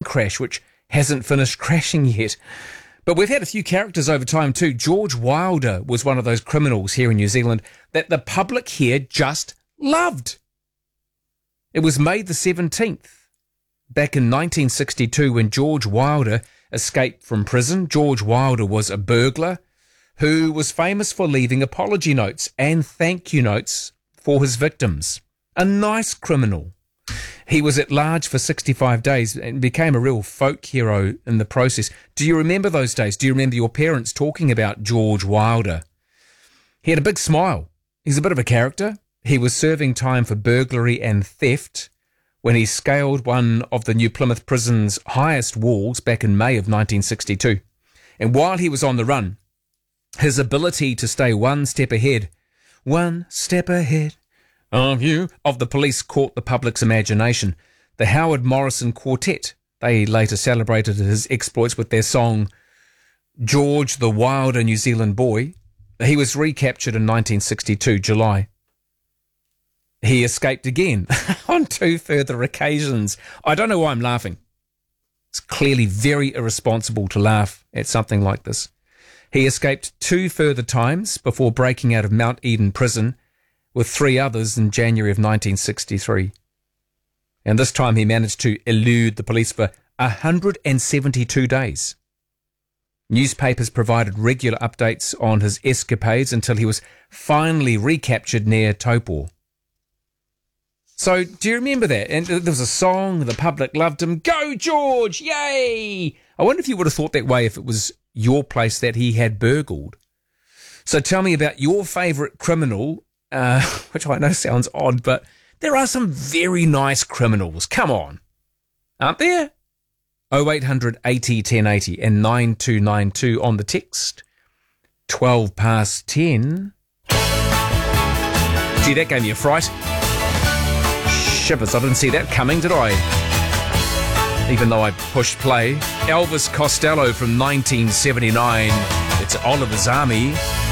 crash, which hasn't finished crashing yet. But we've had a few characters over time too. George Wilder was one of those criminals here in New Zealand that the public here just loved. It was May the 17th, back in 1962, when George Wilder escaped from prison. George Wilder was a burglar who was famous for leaving apology notes and thank you notes for his victims. A nice criminal. He was at large for 65 days and became a real folk hero in the process. Do you remember those days? Do you remember your parents talking about George Wilder? He had a big smile. He's a bit of a character. He was serving time for burglary and theft when he scaled one of the New Plymouth Prison's highest walls back in May of 1962. And while he was on the run, his ability to stay one step ahead of you, of the police caught the public's imagination. The Howard Morrison Quartet, they later celebrated his exploits with their song, George the Wilder New Zealand Boy. He was recaptured in 1962, July. He escaped again on 2 further occasions. I don't know why I'm laughing. It's clearly very irresponsible to laugh at something like this. He escaped 2 further times before breaking out of Mount Eden prison with 3 others in January of 1963. And this time he managed to elude the police for 172 days. Newspapers provided regular updates on his escapades until he was finally recaptured near Taupō. So, do you remember that? And there was a song, the public loved him. Go, George! Yay! I wonder if you would have thought that way if it was your place that he had burgled. So tell me about your favourite criminal, which I know sounds odd, but there are some very nice criminals. Come on. Aren't there? 0800 80 1080 and 9292 on the text. 12 past 10. Gee, that gave me a fright. Shivers, I didn't see that coming, did I? Even though I pushed play. Elvis Costello from 1979. It's Oliver's Army.